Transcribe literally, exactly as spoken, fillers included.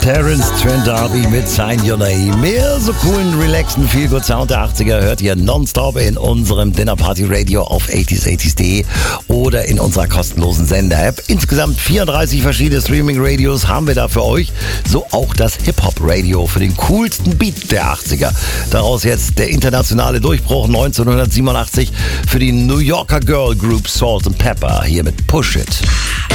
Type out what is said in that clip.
Terence Trent D'Arby mit Sign Your Name. Mehr so coolen, relaxen, viel good Sound der achtziger hört ihr nonstop in unserem Dinner Party Radio auf achtziger achtzig punkt de oder in unserer kostenlosen Sender-App. Insgesamt vierunddreißig verschiedene Streaming-Radios haben wir da für euch. So auch das Hip-Hop-Radio für den coolsten Beat der achtziger. Daraus jetzt der internationale Durchbruch neunzehnhundertsiebenundachtzig für die New Yorker Girl Group Salt and Pepper. Hier mit Push It.